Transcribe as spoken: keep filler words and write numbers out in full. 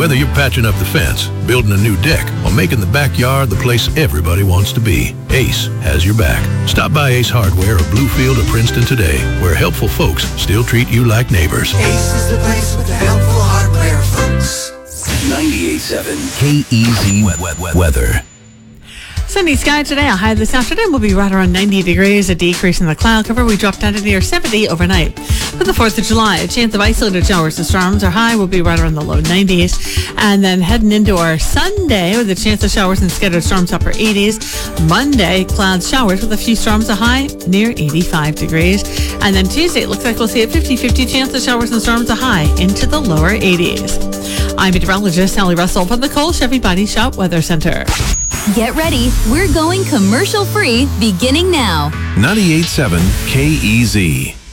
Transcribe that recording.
Whether you're patching up the fence, building a new deck, or making the backyard the place everybody wants to be, Ace has your back. Stop by Ace Hardware or Bluefield or Princeton today, where helpful folks still treat you like neighbors. Ace is the place with the helpful hardware, folks. ninety-eight point seven K E Z Weather. Sunny sky today. A high this afternoon will be right around ninety degrees. A decrease in the cloud cover. We drop down to near seventy overnight. For the fourth of July, a chance of isolated showers and storms. Our high will be right around the low nineties. And then heading into our Sunday with a chance of showers and scattered storms, upper eighties. Monday, clouds, showers with a few storms. A high near eighty-five degrees. And then Tuesday, it looks like we'll see a fifty-fifty chance of showers and storms. A high into the lower eighties. I'm meteorologist Sally Russell from the Cole Chevy Body Shop Weather Center. Get ready. We're going commercial free beginning now. ninety-eight point seven K E Z.